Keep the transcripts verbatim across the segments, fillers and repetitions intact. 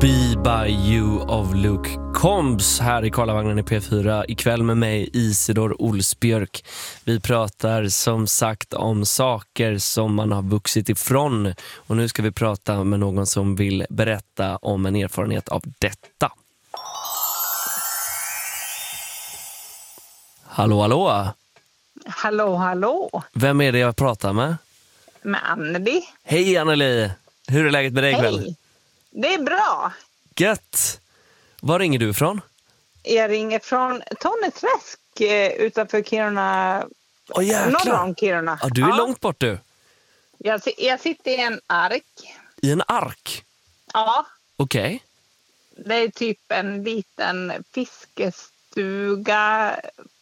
Be By You of Luke Combs här i Karlavagnen i P fyra. Ikväll med mig Isidor Olsbjörk. Vi pratar som sagt om saker som man har vuxit ifrån. Och nu ska vi prata med någon som vill berätta om en erfarenhet av detta. Hallå, hallå. Hallå, hallå. Vem är det jag pratar med? Med Anneli. Hej Anneli. Hur är läget med dig ikväll? Hej. Det är bra. Gött. Var ringer du ifrån? Jag ringer från Tonneträsk eh, utanför Kiruna. Åh jäklar. Norr om Kiruna. Ja, du är ja. långt bort du. Jag, jag sitter i en ark. I en ark? Ja. Okej. Okay. Det är typ en liten fiskestuga.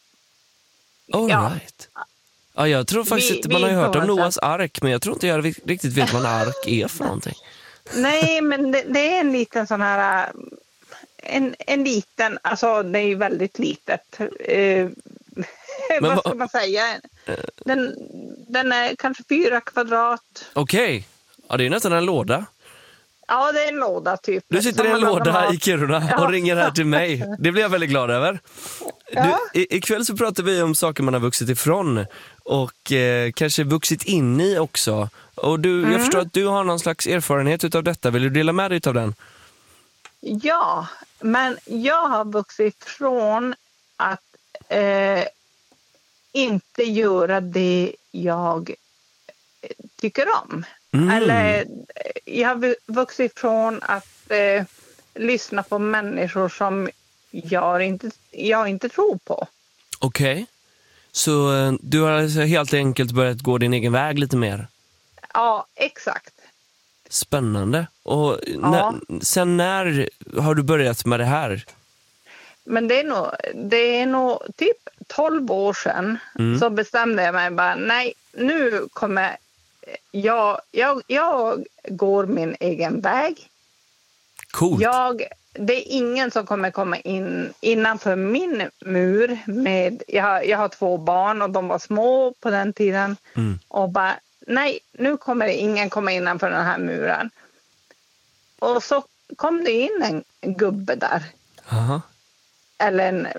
All ja. right. Ja, jag tror faktiskt vi, att man har ju hört om Noahs sätt. ark, men jag tror inte jag riktigt vet vad en ark är för någonting. Nej, men det, det är en liten sån här... En, en liten, alltså det är ju väldigt litet. Eh, vad ska man säga? Den, den är kanske fyra kvadrat. Okej. Okay. Ja, det är nästan en låda. Ja, det är en låda typ. Du sitter i en låda har... i Kiruna ja. och ringer här till mig. Det blir jag väldigt glad över. Ja. Du, i, ikväll så pratar vi om saker man har vuxit ifrån och eh, kanske vuxit in i också. Och du, mm. jag förstår att du har någon slags erfarenhet utav detta. Vill du dela med dig utav den? Ja, men jag har vuxit ifrån att eh, inte göra det jag tycker om. Mm. Eller jag har vuxit ifrån att eh, lyssna på människor som jag inte, jag inte tror på. Okej. Okay. Så eh, du har alltså helt enkelt börjat gå din egen väg lite mer? Ja, exakt. Spännande. Och ja. när, sen när har du börjat med det här? Men det är nog, det är nog typ tolv år sedan mm. så bestämde jag mig bara, nej, nu kommer jag, jag, jag går min egen väg. Coolt. Jag, det är ingen som kommer komma in innanför min mur med, jag har, jag har två barn och de var små på den tiden mm. och bara, nej, nu kommer det ingen komma innanför den här muren. Och så kom det in en, en gubbe där. Aha. Eller en